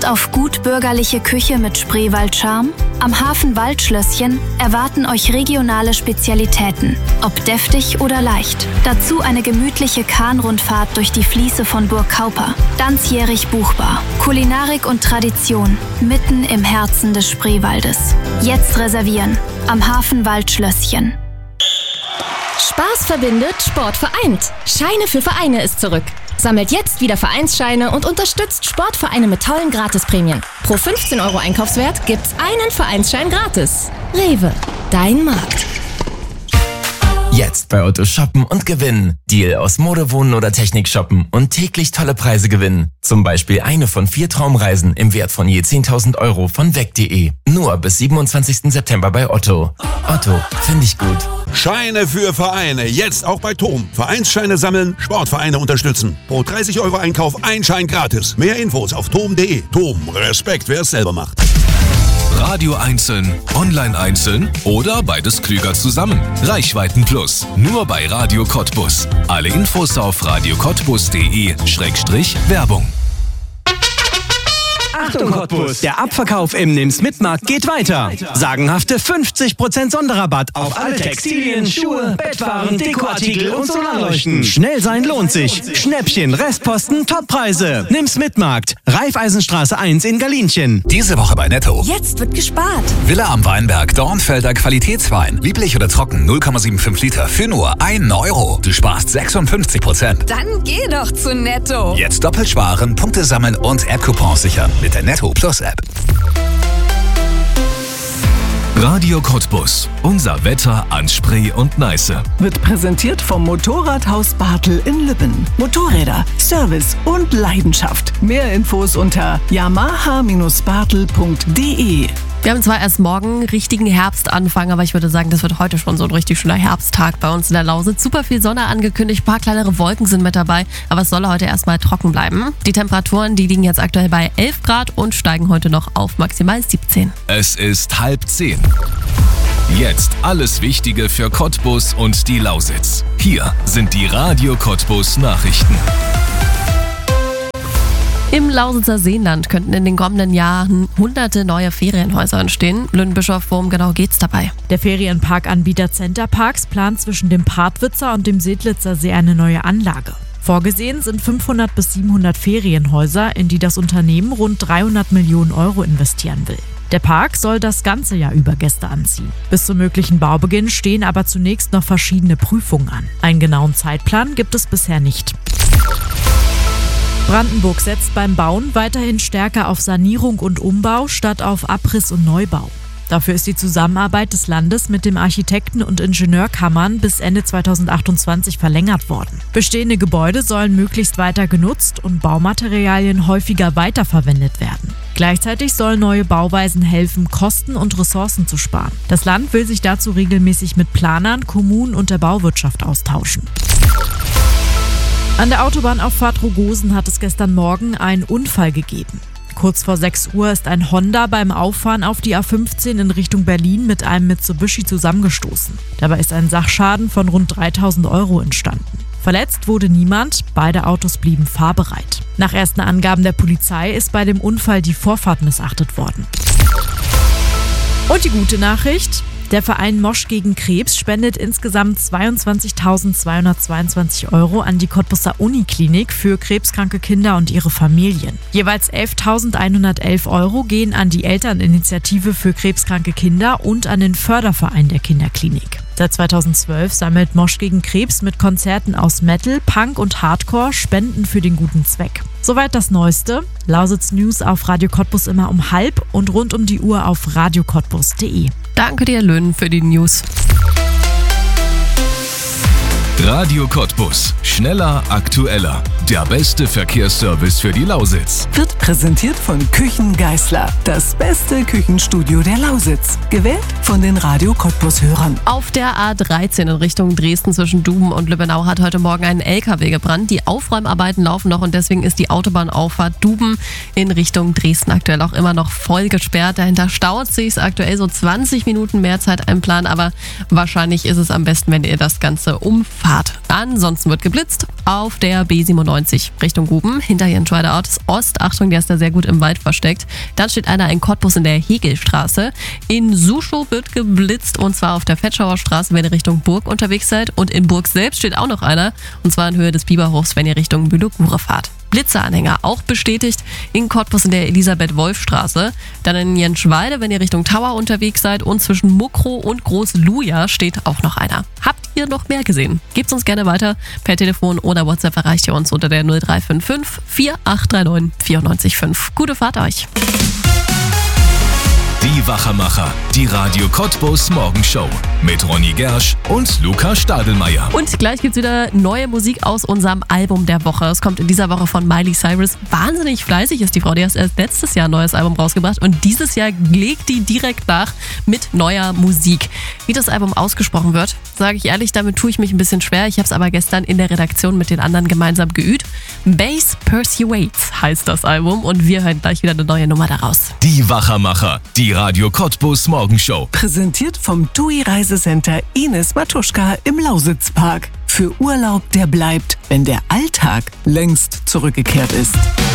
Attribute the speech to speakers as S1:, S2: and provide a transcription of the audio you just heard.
S1: Lust auf gut bürgerliche Küche mit Spreewald-Charme? Am Hafen Waldschlösschen erwarten euch regionale Spezialitäten, ob deftig oder leicht. Dazu eine gemütliche Kahnrundfahrt durch die Fließe von Burg Kauper. Ganzjährig buchbar. Kulinarik und Tradition mitten im Herzen des Spreewaldes. Jetzt reservieren. Am Hafen Waldschlösschen.
S2: Spaß verbindet, Sport vereint. Scheine für Vereine ist zurück. Sammelt jetzt wieder Vereinsscheine und unterstützt Sportvereine mit tollen Gratisprämien. Pro 15 € Einkaufswert gibt's einen Vereinsschein gratis. Rewe, dein Markt.
S3: Jetzt bei Otto shoppen und gewinnen. Deal aus Mode, Wohnen oder Technik shoppen und täglich tolle Preise gewinnen. Zum Beispiel eine von 4 Traumreisen im Wert von je 10.000 € von weg.de. Nur bis 27. September bei Otto. Otto, finde ich gut.
S4: Scheine für Vereine, jetzt auch bei TOM. Vereinsscheine sammeln, Sportvereine unterstützen. Pro 30 € Einkauf ein Schein gratis. Mehr Infos auf tom.de. TOM, Respekt, wer es selber macht.
S5: Radio einzeln, online einzeln oder beides klüger zusammen. Reichweiten Plus, nur bei Radio Cottbus. Alle Infos auf radiocottbus.de/Werbung.
S6: Achtung Cottbus, der Abverkauf im Nimm's Mitmarkt geht weiter. Sagenhafte 50% Sonderrabatt auf alle Textilien, Schuhe, Bettwaren, Dekoartikel und Solarleuchten. Schnell sein lohnt sich. Schnäppchen, Restposten, Toppreise. Nimm's Mitmarkt, Raiffeisenstraße 1 in Galinchen.
S7: Diese Woche bei Netto.
S8: Jetzt wird gespart.
S7: Villa am Weinberg, Dornfelder Qualitätswein. Lieblich oder trocken, 0,75 Liter für nur 1 €. Du sparst 56%.
S8: Dann geh doch zu Netto.
S7: Jetzt doppelt sparen, Punkte sammeln und App-Coupons sichern mit der Netto Plus App.
S5: Radio Cottbus. Unser Wetter an Spree und Neiße.
S9: Wird präsentiert vom Motorradhaus Bartel in Lübben. Motorräder, Service und Leidenschaft. Mehr Infos unter yamaha-bartel.de.
S10: Wir haben zwar erst morgen richtigen Herbstanfang, aber ich würde sagen, das wird heute schon so ein richtig schöner Herbsttag bei uns in der Lausitz. Super viel Sonne angekündigt, ein paar kleinere Wolken sind mit dabei, aber es soll heute erstmal trocken bleiben. Die Temperaturen, die liegen jetzt aktuell bei 11 Grad und steigen heute noch auf maximal 17.
S5: Es ist 9:30. Jetzt alles Wichtige für Cottbus und die Lausitz. Hier sind die Radio Cottbus Nachrichten.
S10: Im Lausitzer Seenland könnten in den kommenden Jahren hunderte neue Ferienhäuser entstehen. Lünnbischof, worum genau geht's dabei?
S11: Der Ferienparkanbieter Centerparks plant zwischen dem Partwitzer und dem Sedlitzer See eine neue Anlage. Vorgesehen sind 500 bis 700 Ferienhäuser, in die das Unternehmen rund 300 Millionen € investieren will. Der Park soll das ganze Jahr über Gäste anziehen. Bis zum möglichen Baubeginn stehen aber zunächst noch verschiedene Prüfungen an. Einen genauen Zeitplan gibt es bisher nicht. Brandenburg setzt beim Bauen weiterhin stärker auf Sanierung und Umbau statt auf Abriss und Neubau. Dafür ist die Zusammenarbeit des Landes mit den Architekten- und Ingenieurkammern bis Ende 2028 verlängert worden. Bestehende Gebäude sollen möglichst weiter genutzt und Baumaterialien häufiger weiterverwendet werden. Gleichzeitig sollen neue Bauweisen helfen, Kosten und Ressourcen zu sparen. Das Land will sich dazu regelmäßig mit Planern, Kommunen und der Bauwirtschaft austauschen. An der Autobahnauffahrt Rogosen hat es gestern Morgen einen Unfall gegeben. Kurz vor 6 Uhr ist ein Honda beim Auffahren auf die A15 in Richtung Berlin mit einem Mitsubishi zusammengestoßen. Dabei ist ein Sachschaden von rund 3.000 € entstanden. Verletzt wurde niemand, beide Autos blieben fahrbereit. Nach ersten Angaben der Polizei ist bei dem Unfall die Vorfahrt missachtet worden. Und die gute Nachricht: Der Verein Mosch gegen Krebs spendet insgesamt 22.222 € an die Cottbuser Uniklinik für krebskranke Kinder und ihre Familien. Jeweils 11.111 € gehen an die Elterninitiative für krebskranke Kinder und an den Förderverein der Kinderklinik. Seit 2012 sammelt Mosch gegen Krebs mit Konzerten aus Metal, Punk und Hardcore Spenden für den guten Zweck. Soweit das Neueste. Lausitz News auf Radio Cottbus immer um 12:30 und rund um die Uhr auf radiocottbus.de.
S10: Danke dir, Lönn, für die News.
S5: Radio Cottbus. Schneller, aktueller. Der beste Verkehrsservice für die Lausitz.
S9: Wird präsentiert von Küchen Geißler. Das beste Küchenstudio der Lausitz. Gewählt von den Radio Cottbus-Hörern.
S10: Auf der A13 in Richtung Dresden zwischen Duben und Lübbenau hat heute Morgen ein LKW gebrannt. Die Aufräumarbeiten laufen noch und deswegen ist die Autobahnauffahrt Duben in Richtung Dresden aktuell auch immer noch voll gesperrt. Dahinter staut sich aktuell so 20 Minuten mehr Zeit einplanen, aber wahrscheinlich ist es am besten, wenn ihr das Ganze umfahrt. Fahrt. Ansonsten wird geblitzt auf der B97 Richtung Guben. Hinter Jenschweider Ost. Achtung, der ist da sehr gut im Wald versteckt. Dann steht einer in Cottbus in der Hegelstraße. In Suschow wird geblitzt und zwar auf der Fetschauer Straße, wenn ihr Richtung Burg unterwegs seid. Und in Burg selbst steht auch noch einer und zwar in Höhe des Biberhochs, wenn ihr Richtung Bülow-Gure fahrt. Blitzeranhänger auch bestätigt in Cottbus in der Elisabeth-Wolf-Straße. Dann in Jenschweide, wenn ihr Richtung Tower unterwegs seid und zwischen Mukro und Groß-Luja steht auch noch einer. Habt ihr noch mehr gesehen? Gebt's uns gerne weiter. Per Telefon oder WhatsApp erreicht ihr uns unter der 0355 4839 94,5. Gute Fahrt euch!
S5: Die Wachermacher, die Radio Cottbus Morgenshow mit Ronny Gersch und Luca Stadelmeier.
S10: Und gleich gibt's wieder neue Musik aus unserem Album der Woche. Es kommt in dieser Woche von Miley Cyrus. Wahnsinnig fleißig ist die Frau. Die hat erst letztes Jahr ein neues Album rausgebracht und dieses Jahr legt die direkt nach mit neuer Musik. Wie das Album ausgesprochen wird, sage ich ehrlich, damit tue ich mich ein bisschen schwer. Ich habe es aber gestern in der Redaktion mit den anderen gemeinsam geübt. Bass Persuades heißt das Album und wir hören gleich wieder eine neue Nummer daraus.
S5: Die Wachermacher, die Radio Cottbus Morgenshow.
S9: Präsentiert vom TUI Reisecenter Ines Matuschka im Lausitzpark. Für Urlaub, der bleibt, wenn der Alltag längst zurückgekehrt ist.